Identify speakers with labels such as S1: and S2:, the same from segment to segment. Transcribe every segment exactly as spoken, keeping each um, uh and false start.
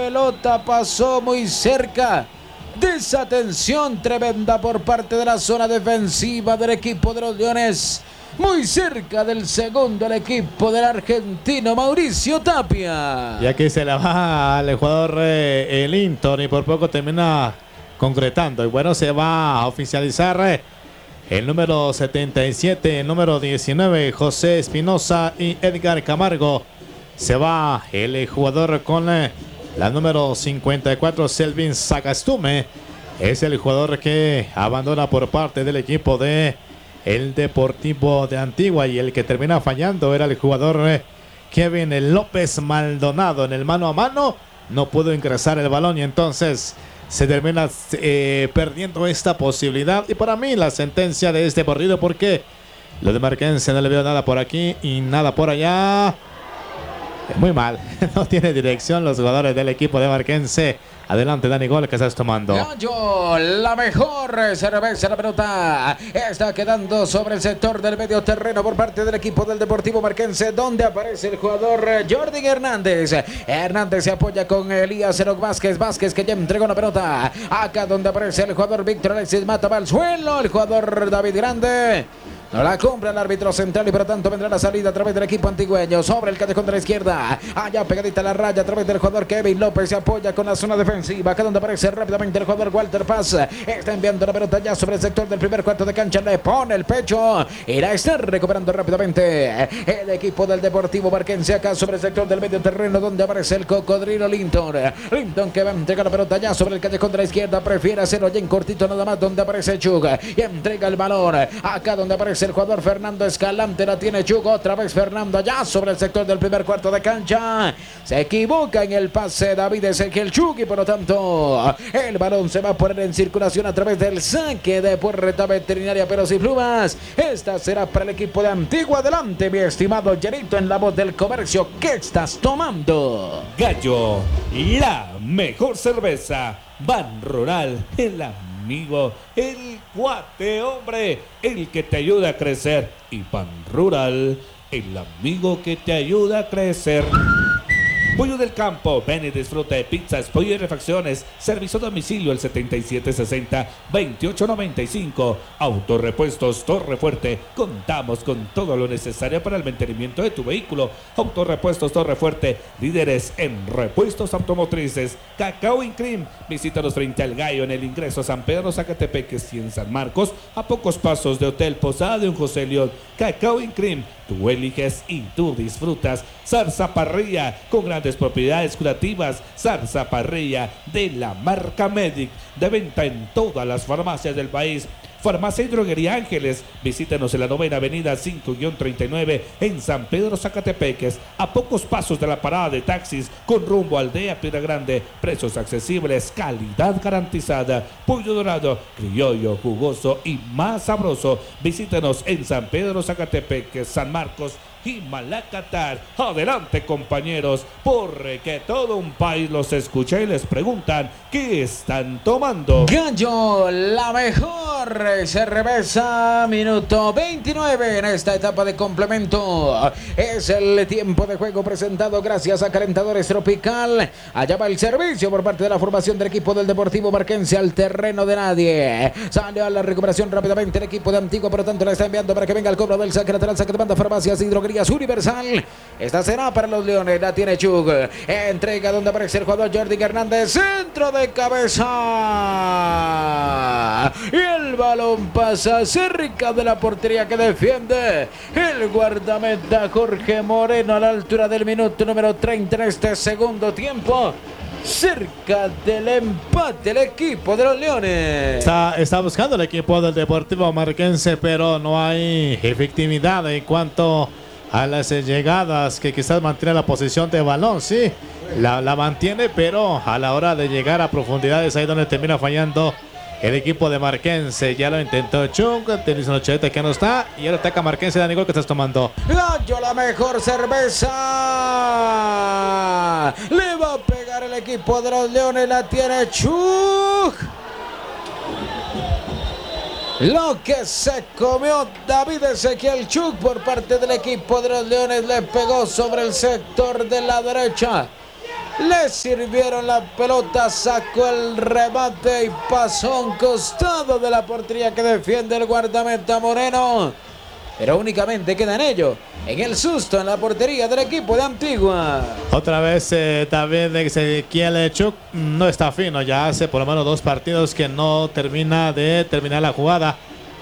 S1: Pelota pasó muy cerca. Desatención tremenda por parte de la zona defensiva del equipo de los Leones. Muy cerca del segundo el equipo del argentino Mauricio Tapia.
S2: Y aquí se la va al jugador eh, Linton y por poco termina concretando. Y bueno, se va a oficializar eh, el número setenta y siete, el número diecinueve, José Espinosa y Edgar Camargo. Se va el jugador con eh, la número cincuenta y cuatro, Selvin Sagastume. Es el jugador que abandona por parte del equipo de el Deportivo de Antigua, y el que termina fallando era el jugador eh, Kevin López Maldonado. En el mano a mano no pudo ingresar el balón y entonces se termina eh, perdiendo esta posibilidad. Y para mí la sentencia de este partido, porque lo de Marquense no le veo nada por aquí y nada por allá. Muy mal, no tiene dirección los jugadores del equipo de Marquense. Adelante, Dani Gol, que estás tomando.
S1: Gallo, la mejor cerveza, la pelota está quedando sobre el sector del medio terreno por parte del equipo del Deportivo Marquense, donde aparece el jugador Jordi Hernández. Hernández se apoya con Elías Enoc Vázquez, Vázquez que ya entregó la pelota. Acá donde aparece el jugador Víctor Alexis Mata, va al suelo el jugador David Grande. No la compra el árbitro central y por lo tanto vendrá la salida a través del equipo antigüeño sobre el callejón de la izquierda. Allá pegadita a la raya a través del jugador Kevin López, se apoya con la zona defensiva. Acá donde aparece rápidamente el jugador Walter Paz. Está enviando la pelota ya sobre el sector del primer cuarto de cancha. Le pone el pecho y la está recuperando rápidamente el equipo del Deportivo Marquense. Acá sobre el sector del medio terreno donde aparece el cocodrilo Linton. Linton que va a entregar la pelota ya sobre el callejón de la izquierda. Prefiere hacerlo ya en cortito nada más donde aparece Chug. Y entrega el balón. Acá donde aparece el jugador Fernando Escalante, la tiene Chug, otra vez Fernando allá sobre el sector del primer cuarto de cancha. Se equivoca en el pase David Ezequiel Chug y por lo tanto el balón se va a poner en circulación a través del saque de Puerta Veterinaria Peros y Plumas. Esta será para el equipo de Antigua. Adelante, mi estimado Yerito, en la voz del comercio. ¿Qué estás tomando?
S3: Gallo, la mejor cerveza. Ban Rural, el amigo, el cuate, hombre, el que te ayuda a crecer. Y Pan Rural, el amigo que te ayuda a crecer. Pollo del Campo, ven y disfruta de pizzas, pollo y refacciones. Servicio a domicilio el setenta y siete sesenta, veintiocho noventa y cinco. Autorepuestos Torre Fuerte. Contamos con todo lo necesario para el mantenimiento de tu vehículo. Autorepuestos Torre Fuerte, líderes en repuestos automotrices. Cacao y Cream. Visítanos frente al Gallo en el ingreso a San Pedro Zacatepeques y en San Marcos, a pocos pasos de Hotel Posada de un José León. Cacao y Cream. Tú eliges y tú disfrutas. Zarza Parrilla, con grandes propiedades curativas. Zarza Parrilla de la marca Medic, de venta en todas las farmacias del país. Farmacia y Droguería Ángeles. Visítenos en la novena avenida cinco treinta y nueve en San Pedro Zacatepeques, a pocos pasos de la parada de taxis con rumbo a Aldea Piedra Grande. Precios accesibles, calidad garantizada. Pollo dorado, criollo, jugoso y más sabroso. Visítenos en San Pedro Zacatepeques, San Marcos y Malacatar. Adelante, compañeros, porque todo un país los escucha y les preguntan qué están tomando.
S1: Gallo, la mejor cerveza, minuto veintinueve en esta etapa de complemento. Es el tiempo de juego presentado gracias a Calentadores Tropical. Allá va el servicio por parte de la formación del equipo del Deportivo Marquense al terreno de nadie. Sale a la recuperación rápidamente el equipo de Antigua, por lo tanto la está enviando para que venga el cobro del saque lateral, saque de banda, Farmacias y Droguerías Universal. Esta será para los Leones, la tiene Chug. Entrega donde aparece el jugador Jordi Hernández, centro de cabeza. Y el balón pasa cerca de la portería que defiende el guardameta Jorge Moreno a la altura del minuto número treinta en este segundo tiempo. Cerca del empate el equipo de los Leones.
S2: Está, está buscando el equipo del Deportivo Marquense, pero no hay efectividad en cuanto a las llegadas, que quizás mantiene la posición de balón, sí, la, la mantiene, pero a la hora de llegar a profundidades ahí donde termina fallando el equipo de Marquense. Ya lo intentó Chung, tenis Nochete que no está, y ahora ataca Marquense. Dani Gol, que estás tomando.
S1: Gallo, la mejor cerveza. Le va a pegar el equipo de los Leones, la tiene Chug. Lo que se comió David Ezequiel Chug por parte del equipo de los Leones, le pegó sobre el sector de la derecha. Le sirvieron la pelota, sacó el remate y pasó a un costado de la portería que defiende el guardameta Moreno. Pero únicamente queda en ello, en el susto en la portería del equipo de Antigua.
S2: Otra vez eh, también Ezequiel Chuk no está fino, ya hace por lo menos dos partidos que no termina de terminar la jugada.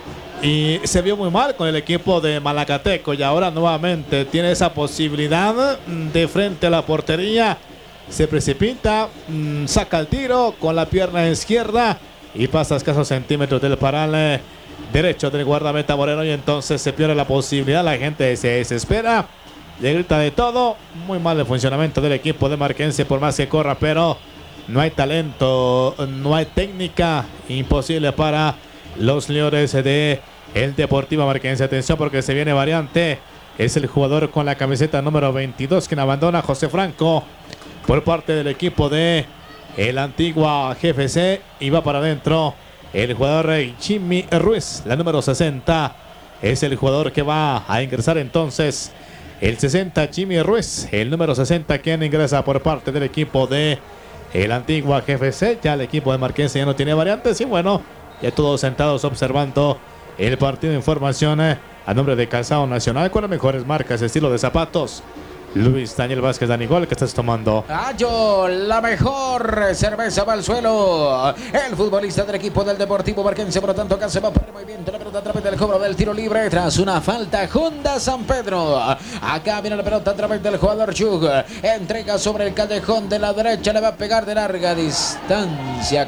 S2: Y se vio muy mal con el equipo de Malacateco y ahora nuevamente tiene esa posibilidad de frente a la portería. Se precipita, mmm, saca el tiro con la pierna izquierda y pasa a escasos centímetros del paral derecho del guardameta Moreno y entonces se pierde la posibilidad. La gente se desespera, le grita de todo. Muy mal el funcionamiento del equipo de Marquense por más que corra, pero no hay talento, no hay técnica. Imposible para los Leones de el Deportivo Marquense. Atención porque se viene variante. Es el jugador con la camiseta número veintidós quien abandona, José Franco, por parte del equipo de el Antigua G F C, y va para adentro el jugador Jimmy Ruiz, la número sesenta. Es el jugador que va a ingresar entonces. El sesenta, Jimmy Ruiz, el número sesenta, quien ingresa por parte del equipo de el Antigua G F C. Ya el equipo de Marquense ya no tiene variantes y bueno, ya todos sentados observando el partido. Información eh, a nombre de Calzado Nacional con las mejores marcas, estilo de zapatos. Luis Daniel Vázquez Danigol, ¿qué estás tomando?
S1: Gallo, la mejor cerveza va al suelo. El futbolista del equipo del Deportivo Marquense, por lo tanto, acá se va a poner muy bien la pelota a través del cobro del tiro libre tras una falta. Honda San Pedro. Acá viene la pelota a través del jugador Chug. Entrega sobre el callejón de la derecha, le va a pegar de larga distancia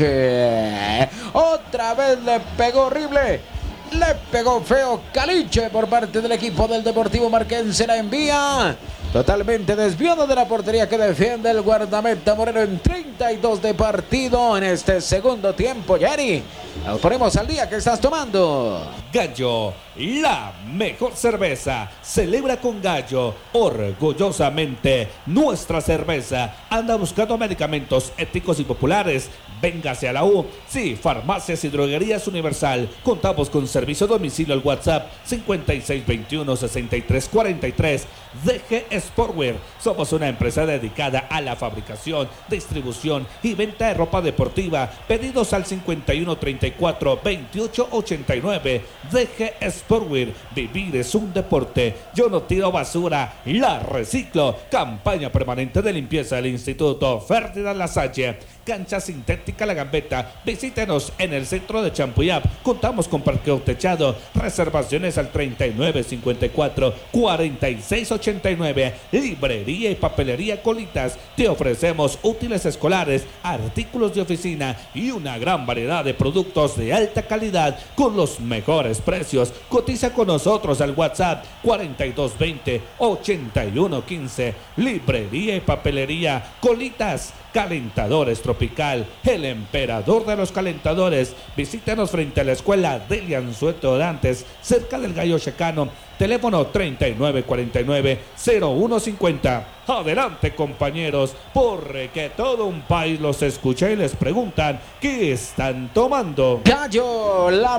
S1: Caliche. Otra vez le pegó horrible. Le pegó feo Caliche por parte del equipo del Deportivo Marquense. La envía totalmente desviado de la portería que defiende el guardameta Moreno en treinta y dos de partido en este segundo tiempo. Jerry, nos ponemos al día. ¿Qué estás tomando?
S3: Gallo, la mejor cerveza. Celebra con Gallo, orgullosamente nuestra cerveza. Anda buscando medicamentos éticos y populares. Véngase a la U. Sí, Farmacias y Droguerías Universal. Contamos con servicio a domicilio al WhatsApp cincuenta y seis veintiuno sesenta y tres cuarenta y tres. D G Sportwear. Somos una empresa dedicada a la fabricación, distribución y venta de ropa deportiva. Pedidos al cincuenta y uno treinta y cuatro veintiocho ochenta y nueve. D G Sportwear. Vivir es un deporte. Yo no tiro basura, la reciclo. Campaña permanente de limpieza del Instituto Ferdinand Lasalle. Cancha sintética La Gambeta. Visítenos en el centro de Champuyap. Contamos con parqueo techado. Reservaciones al treinta y nueve cincuenta y cuatro cuarenta y seis ochenta y nueve. Librería y papelería Colitas. Te ofrecemos útiles escolares, artículos de oficina y una gran variedad de productos de alta calidad con los mejores precios. Cotiza con nosotros al WhatsApp cuarenta y dos veinte ochenta y uno quince. Librería y papelería Colitas. Calentadores Tropical, el emperador de los calentadores. Visítanos frente a la escuela Delian Sueto Dantes, cerca del Gallo Checano. Teléfono treinta y nueve cuarenta y nueve cero uno cincuenta. Adelante, compañeros, porque todo un país los escucha y les preguntan qué están tomando.
S1: Gallo, la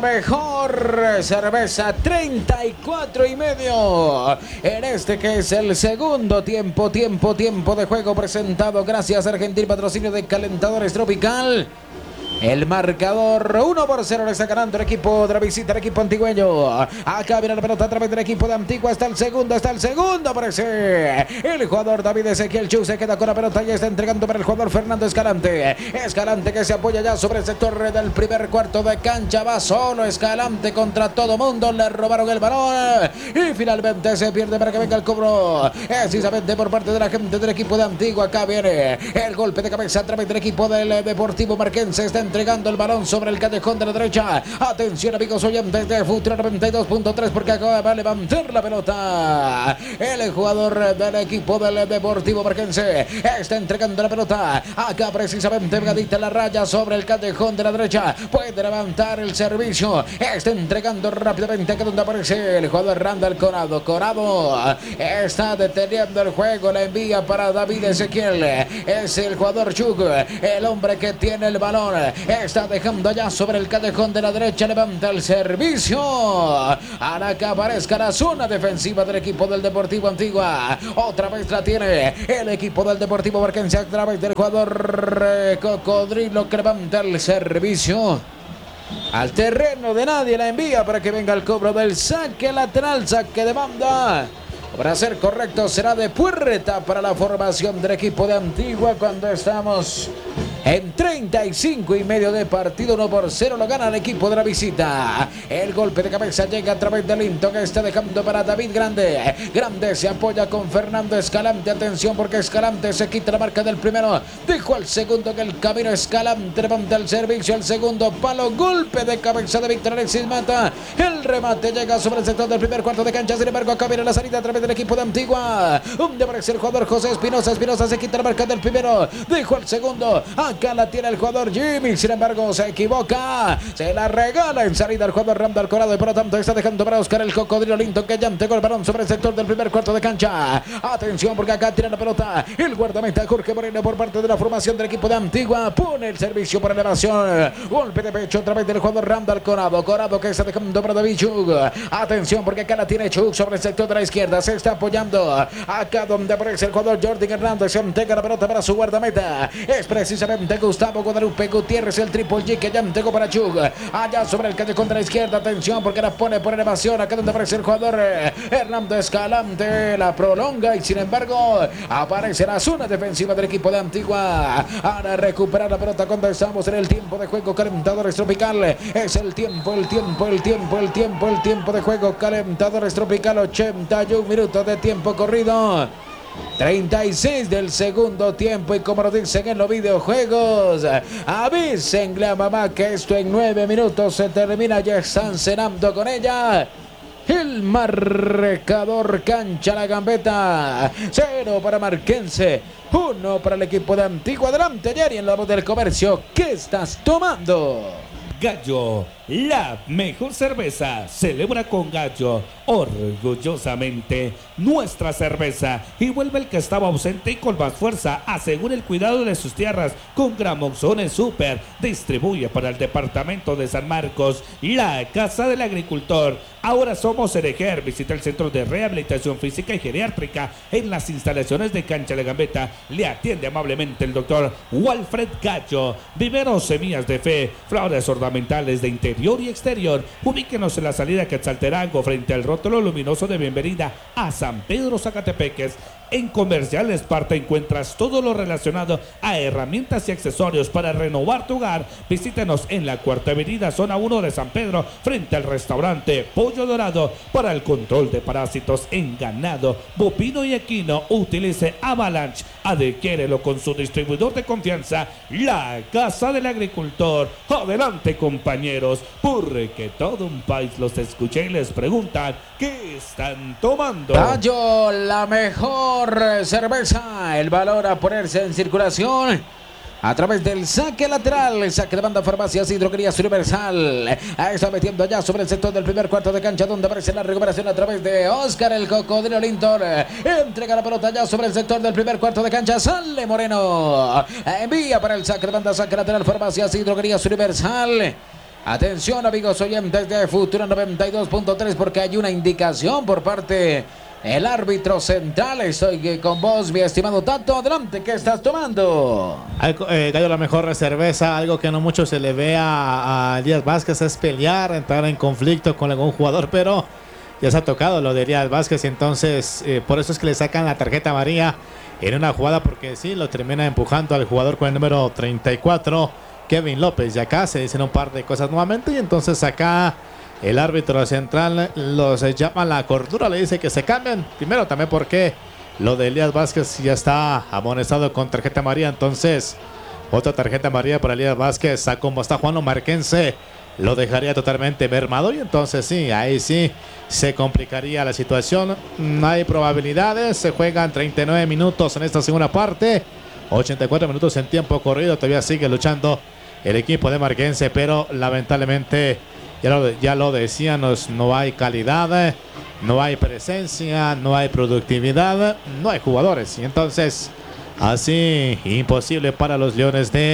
S1: mejor cerveza, treinta y cuatro y medio. En este que es el segundo tiempo, tiempo, tiempo de juego presentado gracias al gentil patrocinio de Calentadores Tropical. El marcador uno por cero le está ganando el equipo de la visita, el equipo antigüeño. Acá viene la pelota a través del equipo de Antigua. Está el segundo, está el segundo, aparece el jugador David Ezequiel Chu. Se queda con la pelota y está entregando para el jugador Fernando Escalante. Escalante que se apoya ya sobre el sector del primer cuarto de cancha. Va solo Escalante contra todo mundo. Le robaron el balón y finalmente se pierde para que venga el cobro. Precisamente por parte de la gente del equipo de Antigua. Acá viene el golpe de cabeza a través del equipo del Deportivo Marquense. Está entregando el balón sobre el callejón de la derecha. Atención, amigos oyentes de Futuro noventa y dos punto tres, porque acaba de levantar la pelota el jugador del equipo del Deportivo Marquense. Está entregando la pelota acá precisamente pegadita la raya sobre el callejón de la derecha. Puede levantar el servicio. Está entregando rápidamente acá donde aparece el jugador Randall Corado. Corado está deteniendo el juego. La envía para David Ezequiel. Es el jugador Chug, el hombre que tiene el balón. está dejando ya sobre el callejón de la derecha, levanta el servicio, hará que aparezca la zona defensiva del equipo del Deportivo Antigua. Otra vez la tiene el equipo del Deportivo Marquense a través del jugador eh, Cocodrilo, que levanta el servicio al terreno de nadie, la envía para que venga el cobro del saque lateral, saque de banda. Para ser correcto, será de puerta para la formación del equipo de Antigua cuando estamos en treinta y cinco y medio de partido. Uno por cero lo gana el equipo de la visita. El golpe de cabeza llega a través de Linton, que está dejando para David Grande. Grande se apoya con Fernando Escalante. Atención, porque Escalante se quita la marca del primero. Dejó al segundo que el camino. Escalante levanta el servicio. El segundo palo. Golpe de cabeza de Víctor Alexis Mata. El remate llega sobre el sector del primer cuarto de cancha. Sin embargo, acá viene la salida a través del equipo de Antigua. Donde aparece el jugador José Espinosa. Espinosa se quita la marca del primero. Dejó al segundo. Acá la tiene el jugador Jimmy. Sin embargo, se equivoca. Se la regala en salida el jugador Ramda Alcorado. Y por lo tanto está dejando para Oscar el Cocodrilo Linton, que ya entregó el balón sobre el sector del primer cuarto de cancha. Atención, porque acá tira la pelota el guardameta Jorge Moreno por parte de la formación del equipo de Antigua. Pone el servicio por elevación. Golpe de pecho a través del jugador Ramda Alcorado. Corado que está dejando para David Chug. Atención, porque acá la tiene Chug sobre el sector de la izquierda. Se está apoyando acá donde aparece el jugador Jordi Hernández. Se entrega la pelota para su guardameta. Es precisamente Gustavo Guadalupe Gutiérrez, el triple G, que ya entregó para Chug. Allá sobre el callejón de la izquierda. Atención, porque la pone por elevación. Acá donde aparece el jugador eh, Hernando Escalante. La prolonga y sin embargo aparece la zona defensiva del equipo de Antigua. Ahora recuperar la pelota cuando estamos en el tiempo de juego. Calentadores Tropical. Es el tiempo, el tiempo, el tiempo, el tiempo, el tiempo de juego. Calentadores Tropical. ochenta y un minutos de tiempo corrido. treinta y seis del segundo tiempo, y como lo dicen en los videojuegos, avísenle a mamá que esto en nueve minutos se termina. Ya están cenando con ella. El marcador cancha la gambeta. Cero para Marquense, uno para el equipo de Antigua. Adelante, Jerry, en la voz del comercio. ¿Qué estás tomando?
S3: Gallo, la mejor cerveza. Celebra con Gallo, orgullosamente nuestra cerveza. Y vuelve el que estaba ausente y con más fuerza. Asegura el cuidado de sus tierras con Gramoxone Super. Distribuye para el departamento de San Marcos, la Casa del Agricultor. Ahora somos Ereger. Visita el Centro de Rehabilitación Física y Geriátrica en las instalaciones de Cancha La Gambeta. Le atiende amablemente el doctor Walfred Gallo. Viveros Semillas de Fe, flores ornamentales de interior y exterior. Ubíquenos en la salida Quetzaltenango frente al rótulo luminoso de bienvenida a San Pedro Zacatepeques. En Comercial Esparta encuentras todo lo relacionado a herramientas y accesorios para renovar tu hogar. Visítenos en la Cuarta Avenida, zona uno de San Pedro, frente al restaurante Pollo Dorado. Para el control de parásitos en ganado, bovino y equino, utilice Avalanche. Adquiérelo con su distribuidor de confianza, la Casa del Agricultor. Adelante, compañeros, porque todo un país los escucha y les preguntan ¿qué están tomando?
S1: Gallo, la mejor cerveza. El valor a ponerse en circulación a través del saque lateral. El saque de banda. Farmacias y Droguerías Universal. Ahí está metiendo ya sobre el sector del primer cuarto de cancha, donde aparece la recuperación a través de Oscar el Cocodrilo Linton. Entrega la pelota ya sobre el sector del primer cuarto de cancha. Sale Moreno. Envía para el saque de banda. Saque lateral. Farmacias y Droguerías Universal. Atención, amigos oyentes de Futuro noventa y dos punto tres, porque hay una indicación por parte del árbitro central. Estoy con vos, mi estimado Tato. Adelante, ¿qué estás tomando?
S2: Algo, eh, Gallo, la mejor cerveza. Algo que no mucho se le ve a, a Elías Vázquez es pelear, entrar en conflicto con algún jugador, pero ya se ha tocado lo de Elías Vázquez. Entonces, eh, por eso es que le sacan la tarjeta amarilla en una jugada, porque sí, lo termina empujando al jugador con el número treinta y cuatro, Kevin López. Y acá se dicen un par de cosas nuevamente, y entonces acá el árbitro central los llama a la cordura, le dice que se cambien. Primero también porque lo de Elías Vázquez ya está amonestado con tarjeta amarilla. Entonces, otra tarjeta amarilla para Elías Vázquez. A como está jugando Marquense, lo dejaría totalmente mermado. Y entonces sí, ahí sí se complicaría la situación. No hay probabilidades. Se juegan treinta y nueve minutos en esta segunda parte. ochenta y cuatro minutos en tiempo corrido. Todavía sigue luchando el equipo de Marquense, pero lamentablemente, ya lo, ya lo decíamos, no hay calidad, no hay presencia, no hay productividad, no hay jugadores. Y entonces, así, imposible para los Leones de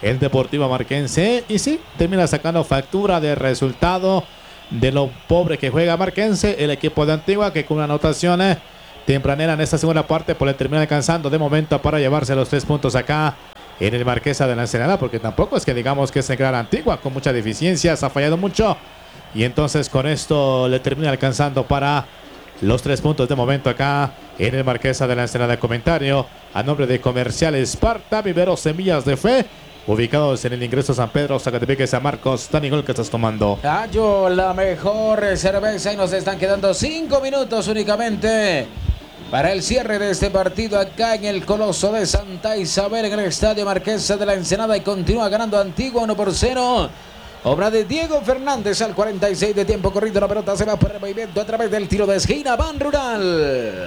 S2: el Deportivo Marquense. Y sí, termina sacando factura de resultado de lo pobre que juega Marquense, el equipo de Antigua, que con una anotación eh, tempranera en esta segunda parte, pues le termina alcanzando de momento para llevarse los tres puntos acá en el Marquesa de la Ensenada, porque tampoco es que digamos que es el gran Antigua, con muchas deficiencias, ha fallado mucho, y entonces con esto le termina alcanzando para los tres puntos de momento acá en el Marquesa de la Ensenada. Comentario a nombre de Comercial Esparta, Viveros Semillas de Fe, ubicados en el ingreso San Pedro, Zacatepeque, San Marcos. Dani Gol, ¿qué estás tomando?
S1: Gallo, la mejor cerveza, y nos están quedando cinco minutos únicamente para el cierre de este partido acá en el Coloso de Santa Isabel, en el Estadio Marquesa de la Ensenada, y continúa ganando Antigua uno por cero. Obra de Diego Fernández al cuarenta y seis de tiempo corrido. La pelota se va por el movimiento a través del tiro de esquina. Ban Rural.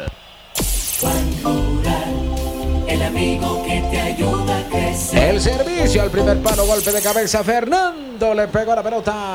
S4: Ban Rural, el amigo que te ayuda a crecer.
S1: El servicio al primer palo, golpe de cabeza. Fernando le pegó a la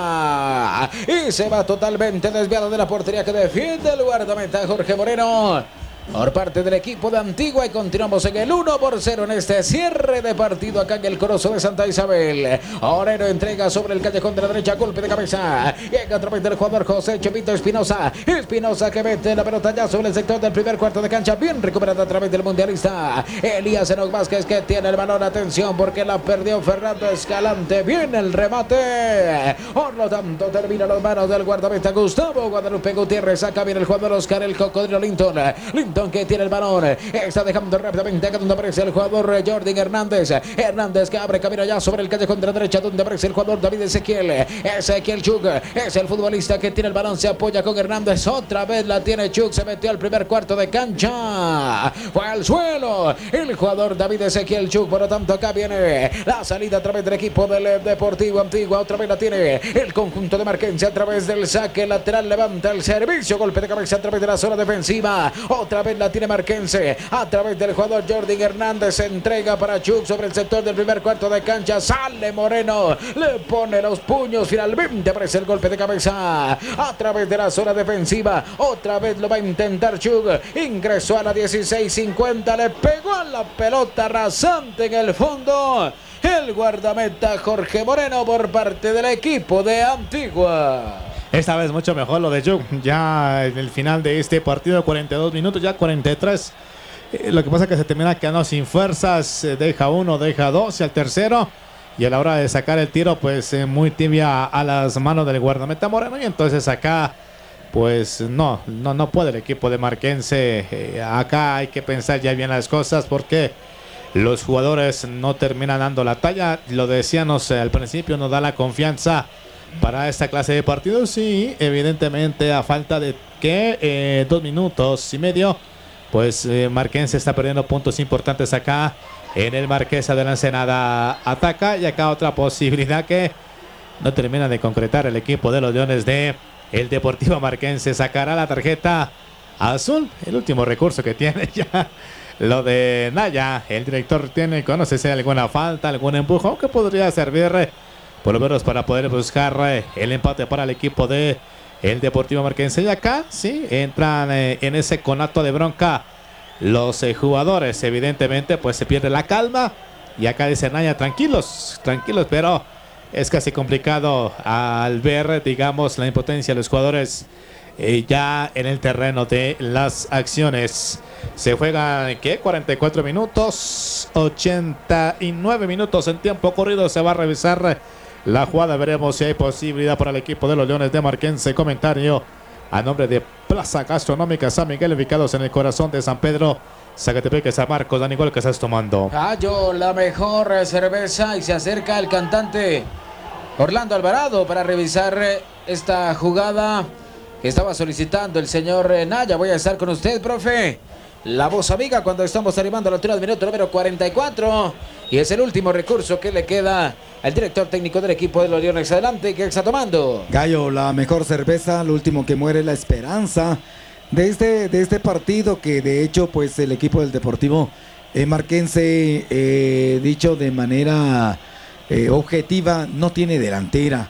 S1: pelota y se va totalmente desviado de la portería que defiende el guardameta Jorge Moreno por parte del equipo de Antigua, y continuamos en el uno por cero en este cierre de partido acá en el Coloso de Santa Isabel. Orero entrega sobre el callejón de la derecha, golpe de cabeza, llega a través del jugador José Chepito Espinosa. Espinosa que mete la pelota ya sobre el sector del primer cuarto de cancha, bien recuperada a través del mundialista Elías Enoc Vázquez, que tiene el balón. Atención porque la perdió Fernando Escalante, viene el remate, por lo tanto termina las manos del guardameta Gustavo Guadalupe Gutiérrez. Acá viene el jugador Oscar el Cocodrilo Linton. Linton que tiene el balón, está dejando rápidamente acá donde aparece el jugador Jordi Hernández. Hernández que abre camino ya sobre el callejón de la derecha, donde aparece el jugador David Ezequiel. Ezequiel Chuk es el futbolista que tiene el balón, se apoya con Hernández, otra vez la tiene Chuk, se metió al primer cuarto de cancha, fue al suelo el jugador David Ezequiel Chuk. Por lo tanto acá viene la salida a través del equipo del Deportivo Antigua, otra vez la tiene el conjunto de Marquense a través del saque lateral, levanta el servicio, golpe de cabeza a través de la zona defensiva, otra vez la tiene Marquense a través del jugador Jordi Hernández, se entrega para Chuk sobre el sector del primer cuarto de cancha, sale Moreno, le pone los puños, finalmente aparece el golpe de cabeza a través de la zona defensiva, otra vez lo va a intentar Chuk, ingresó a la dieciséis cincuenta, le pegó a la pelota rasante en el fondo el guardameta Jorge Moreno por parte del equipo de Antigua.
S2: Esta vez mucho mejor lo de Chuk, ya en el final de este partido, cuarenta y dos minutos, ya cuarenta y tres. Eh, lo que pasa es que se termina quedando sin fuerzas, eh, deja uno, deja dos y al tercero. Y a la hora de sacar el tiro, pues eh, muy tibia a las manos del guardameta Moreno. Y entonces acá, pues no, no, no puede el equipo de Marquense. Eh, acá hay que pensar ya bien las cosas porque los jugadores no terminan dando la talla. Lo decíamos eh, al principio, nos da la confianza para esta clase de partidos, y evidentemente a falta de que eh, dos minutos y medio, pues eh, Marquense está perdiendo puntos importantes acá en el Marquesa de la Ensenada. Ataca, y acá otra posibilidad que no termina de concretar el equipo de los Leones de el Deportivo Marquense. Sacará la tarjeta azul, el último recurso que tiene ya lo de Naya. El director tiene, conoce si hay alguna falta, algún empujón que podría servir por lo menos para poder buscar eh, el empate para el equipo de el Deportivo Marquense. Y acá sí entran eh, en ese conato de bronca los eh, jugadores. Evidentemente pues se pierde la calma, y acá dice Naya, tranquilos, tranquilos, pero es casi complicado al ver, digamos, la impotencia de los jugadores eh, ya en el terreno de las acciones. Se juegan, ¿qué? cuarenta y cuatro minutos, ochenta y nueve minutos en tiempo corrido. Se va a revisar la jugada, veremos si hay posibilidad para el equipo de los Leones de Marquense. Comentario a nombre de Plaza Gastronómica San Miguel, ubicados en el corazón de San Pedro, Zacatepeque, San Marcos. Dani Gol, ¿qué estás tomando?
S1: Gallo, la mejor cerveza, y se acerca el cantante Orlando Alvarado para revisar esta jugada que estaba solicitando el señor Naya. Voy a estar con usted, profe. La voz amiga cuando estamos arribando a la altura del minuto número cuarenta y cuatro. Y es el último recurso que le queda al director técnico del equipo de los Leones. Adelante, ¿qué está tomando?
S5: Gallo, la mejor cerveza, lo último que muere, la esperanza de este, de este partido, que de hecho pues el equipo del Deportivo eh, Marquense, eh, dicho de manera eh, objetiva, no tiene delantera.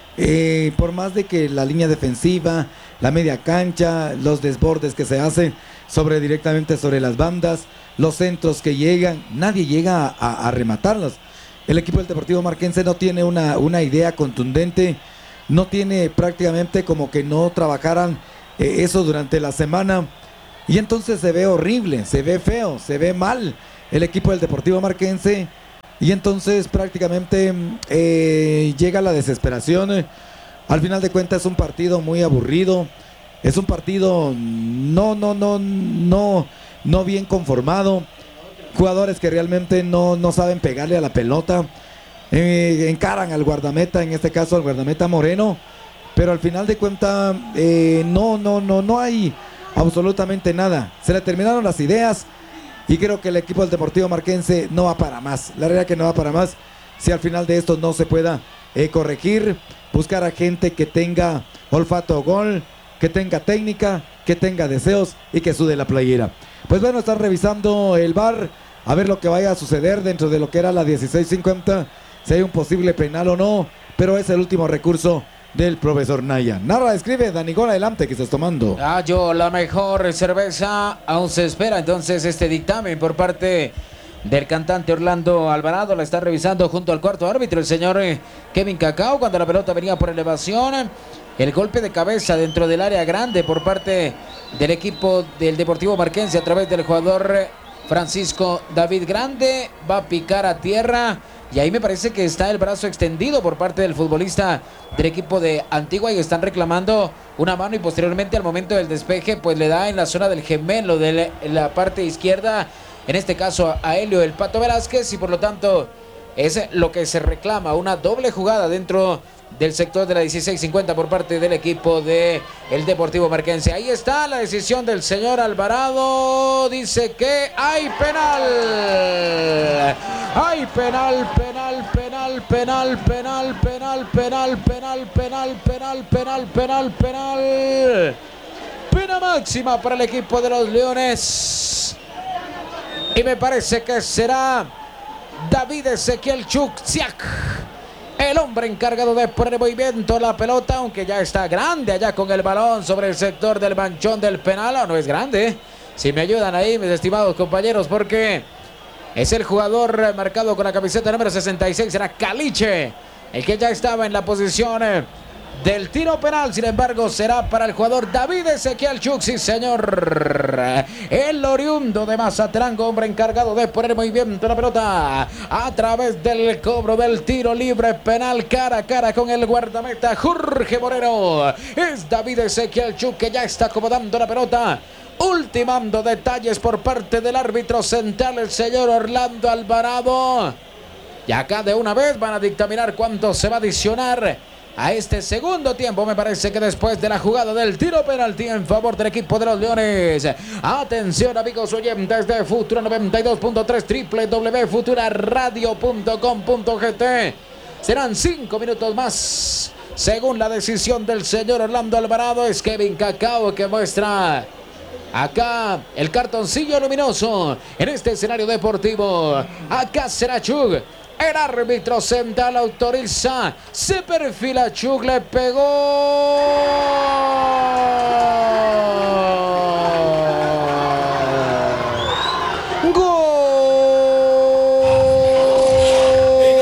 S5: Eh, por más de que la línea defensiva, la media cancha, los desbordes que se hacen sobre directamente sobre las bandas, los centros que llegan, nadie llega a, a rematarlos. El equipo del Deportivo Marquense no tiene una, una idea contundente, no tiene prácticamente como que no trabajaran eh, eso durante la semana, y entonces se ve horrible, se ve feo, se ve mal el equipo del Deportivo Marquense, y entonces prácticamente eh, llega la desesperación. Al final de cuentas es un partido muy aburrido, es un partido no, no, no, no, no bien conformado, jugadores que realmente no, no saben pegarle a la pelota, eh, encaran al guardameta, en este caso al guardameta Moreno, pero al final de cuentas eh, no, no, no, no hay absolutamente nada, se le terminaron las ideas y creo que el equipo del Deportivo Marquense no va para más, la realidad que no va para más, si al final de esto no se pueda eh, corregir, buscar a gente que tenga olfato gol, que tenga técnica, que tenga deseos y que sude la playera. Pues bueno, están revisando el V A R a ver lo que vaya a suceder dentro de lo que era la dieciséis cincuenta, si hay un posible penal o no, pero es el último recurso del profesor Naya. Narra, escribe Danigol, adelante, que estás tomando.
S1: Ah, yo la mejor cerveza, aún se espera entonces este dictamen por parte del cantante Orlando Alvarado. La está revisando junto al cuarto árbitro, el señor eh, Kevin Cacao, cuando la pelota venía por elevación. El golpe de cabeza dentro del área grande por parte del equipo del Deportivo Marquense a través del jugador Francisco David Grande. Va a picar a tierra y ahí me parece que está el brazo extendido por parte del futbolista del equipo de Antigua y están reclamando una mano, y posteriormente al momento del despeje pues le da en la zona del gemelo de la parte izquierda, en este caso a Helio el Pato Velázquez, y por lo tanto es lo que se reclama, una doble jugada dentro del sector de la dieciséis cincuenta por parte del equipo de el Deportivo Marquense. Ahí está la decisión del señor Alvarado, dice que hay penal, hay penal, penal, penal, penal, penal, penal, penal, penal, penal, penal, penal, penal, penal, pena máxima para el equipo de los Leones, y me parece que será David Ezequiel Chuksiak, el hombre encargado de poner en movimiento la pelota, aunque ya está grande allá con el balón sobre el sector del manchón del penal. ¿O no es grande? Si me ayudan ahí, mis estimados compañeros, porque es el jugador marcado con la camiseta número sesenta y seis, será Caliche, el que ya estaba en la posición del tiro penal. Sin embargo, será para el jugador David Ezequiel Chuxi, señor. El oriundo de Mazatlán, hombre encargado de poner en movimiento la pelota a través del cobro del tiro libre penal, cara a cara con el guardameta Jorge Moreno. Es David Ezequiel Chuxi que ya está acomodando la pelota, ultimando detalles por parte del árbitro central, el señor Orlando Alvarado. Y acá de una vez van a dictaminar cuánto se va a adicionar a este segundo tiempo. Me parece que después de la jugada del tiro penalti en favor del equipo de los Leones. Atención, amigos oyentes de Futura noventa y dos punto tres, doble u doble u doble u punto futura radio punto com punto g t. Serán cinco minutos más, según la decisión del señor Orlando Alvarado. Es Kevin Cacao que muestra acá el cartoncillo luminoso en este escenario deportivo. Acá será Chug. El árbitro central autoriza, se perfila Chug, le pegó.